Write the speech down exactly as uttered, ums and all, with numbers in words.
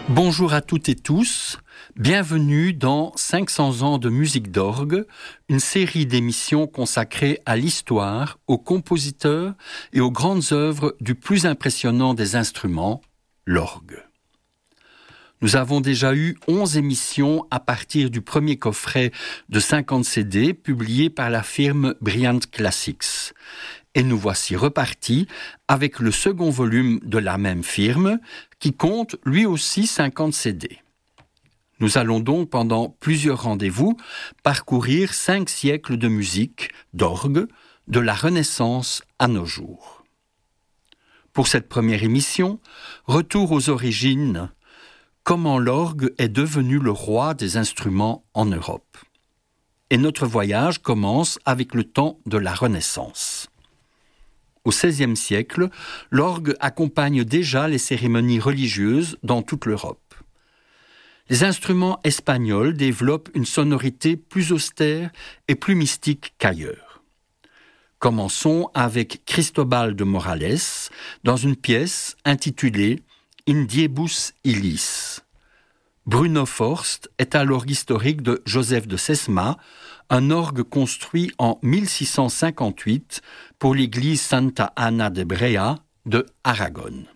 Bonjour à toutes et tous, bienvenue dans cinq cents ans de musique d'orgue, une série d'émissions consacrées à l'histoire, aux compositeurs et aux grandes œuvres du plus impressionnant des instruments, l'orgue. Nous avons déjà eu onze émissions à partir du premier coffret de cinquante C D publié par la firme Bryant Classics. Et nous voici repartis avec le second volume de la même firme qui compte lui aussi cinquante C D. Nous allons donc pendant plusieurs rendez-vous parcourir cinq siècles de musique, d'orgue, de la Renaissance à nos jours. Pour cette première émission, retour aux origines. Comment l'orgue est devenu le roi des instruments en Europe. Et notre voyage commence avec le temps de la Renaissance. Au seizième siècle, l'orgue accompagne déjà les cérémonies religieuses dans toute l'Europe. Les instruments espagnols développent une sonorité plus austère et plus mystique qu'ailleurs. Commençons avec Cristobal de Morales dans une pièce intitulée In diebus illis. Bruno Forst est à l'orgue historique de Joseph de Sesma, un orgue construit en mille six cent cinquante-huit pour l'église Santa Ana de Brea de Aragon.